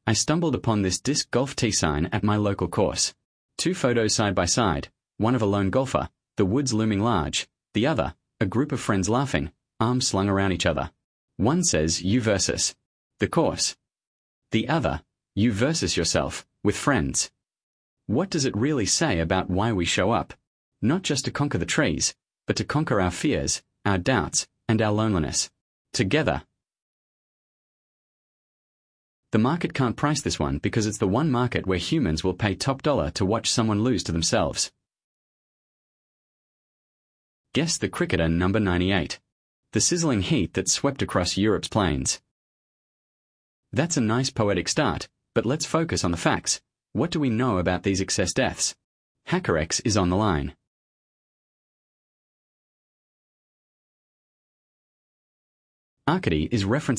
I stumbled upon this disc golf tee sign at my local course. 2 photos side by side, one of a lone golfer, the woods looming large, the other, a group of friends laughing, arms slung around each other. One says you versus the course. The other, you versus yourself, with friends. What does it really say about why we show up? Not just to conquer the trees, but to conquer our fears, our doubts, and our loneliness. Together. The market can't price this one because it's the one market where humans will pay top dollar to watch someone lose to themselves. Guess the cricketer number 98. The sizzling heat that swept across Europe's plains. That's a nice poetic start, but let's focus on the facts. What do we know about these excess deaths? HackerX is on the line. Arcady is referencing